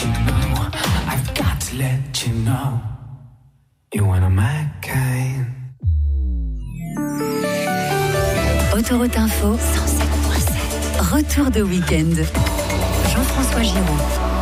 you know, I've got to let you know, you're one of my kind. Autoroute Info, 107.7. Retour de week-end. Jean-François Giraud.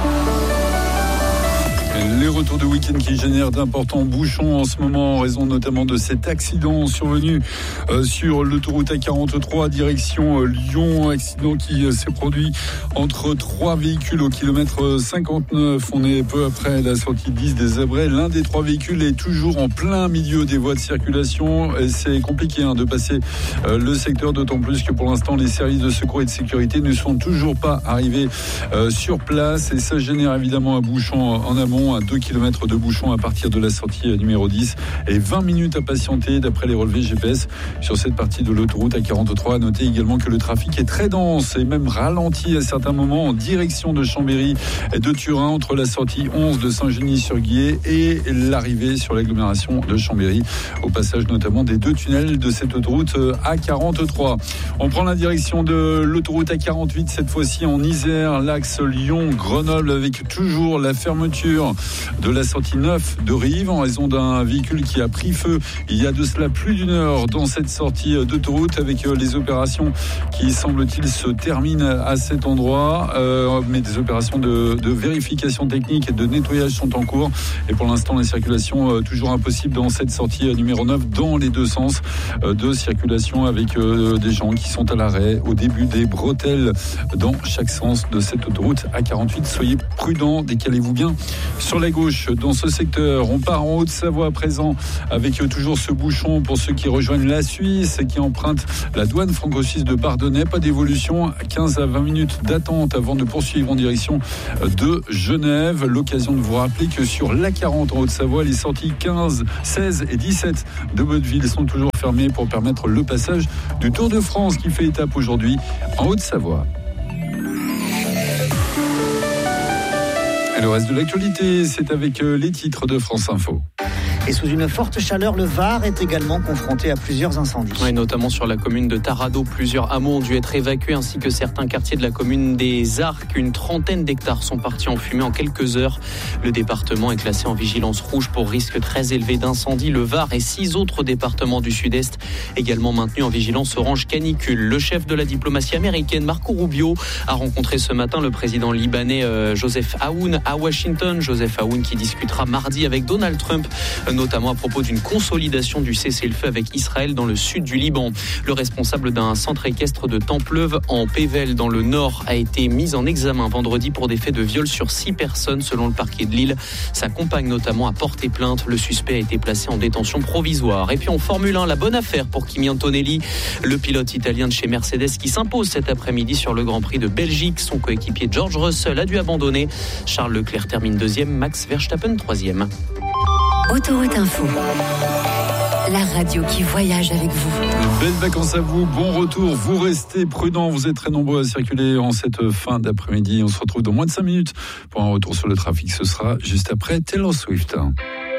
Les retours de week-end qui génèrent d'importants bouchons en ce moment en raison notamment de cet accident survenu sur l'autoroute A43 direction Lyon. Accident qui s'est produit entre 3 véhicules au kilomètre 59. On est peu après la sortie 10 des Abrets. L'un des 3 véhicules est toujours en plein milieu des voies de circulation. Et c'est compliqué de passer le secteur, d'autant plus que pour l'instant les services de secours et de sécurité ne sont toujours pas arrivés sur place. Et ça génère évidemment un bouchon en amont. À 2 km de bouchons à partir de la sortie numéro 10 et 20 minutes à patienter d'après les relevés GPS sur cette partie de l'autoroute A43. À noter également que le trafic est très dense et même ralenti à certains moments en direction de Chambéry et de Turin entre la sortie 11 de Saint-Genis-sur-Guiers et l'arrivée sur l'agglomération de Chambéry au passage notamment des 2 tunnels de cette autoroute A43. On prend la direction de l'autoroute A48 cette fois-ci en Isère, l'axe Lyon-Grenoble avec toujours la fermeture de la sortie 9 de Rives en raison d'un véhicule qui a pris feu il y a de cela plus d'une heure dans cette sortie d'autoroute avec les opérations qui semble-t-il se terminent à cet endroit mais des opérations de vérification technique et de nettoyage sont en cours et pour l'instant la circulation toujours impossible dans cette sortie numéro 9 dans les deux sens de circulation avec des gens qui sont à l'arrêt au début des bretelles dans chaque sens de cette autoroute A48. Soyez prudents, décalez-vous bien sur la gauche dans ce secteur. On part en Haute-Savoie à présent avec toujours ce bouchon pour ceux qui rejoignent la Suisse et qui empruntent la douane franco-suisse de Bardonnay. Pas d'évolution, 15 à 20 minutes d'attente avant de poursuivre en direction de Genève. L'occasion de vous rappeler que sur l'A40 en Haute-Savoie, les sorties 15, 16 et 17 de Botteville sont toujours fermées pour permettre le passage du Tour de France qui fait étape aujourd'hui en Haute-Savoie. Et le reste de l'actualité, c'est avec les titres de France Info. Et sous une forte chaleur, le Var est également confronté à plusieurs incendies. Oui, notamment sur la commune de Tarado. Plusieurs hameaux ont dû être évacués ainsi que certains quartiers de la commune des Arcs. Une trentaine d'hectares sont partis en fumée en quelques heures. Le département est classé en vigilance rouge pour risque très élevé d'incendie. Le Var et 6 autres départements du Sud-Est également maintenus en vigilance orange canicule. Le chef de la diplomatie américaine, Marco Rubio, a rencontré ce matin le président libanais Joseph Aoun à Washington. Joseph Aoun qui discutera mardi avec Donald Trump, notamment à propos d'une consolidation du cessez-le-feu avec Israël dans le sud du Liban. Le responsable d'un centre équestre de Templeuve en Pével dans le Nord a été mis en examen vendredi pour des faits de viol sur 6 personnes selon le parquet de Lille. Sa compagne notamment a porté plainte. Le suspect a été placé en détention provisoire. Et puis en Formule 1, la bonne affaire pour Kimi Antonelli, le pilote italien de chez Mercedes qui s'impose cet après-midi sur le Grand Prix de Belgique. Son coéquipier George Russell a dû abandonner. Charles Leclerc termine 2e, Max Verstappen 3e. Autoroute Info, la radio qui voyage avec vous. Belles vacances à vous, bon retour, vous restez prudents, vous êtes très nombreux à circuler en cette fin d'après-midi. On se retrouve dans moins de 5 minutes pour un retour sur le trafic, ce sera juste après Taylor Swift.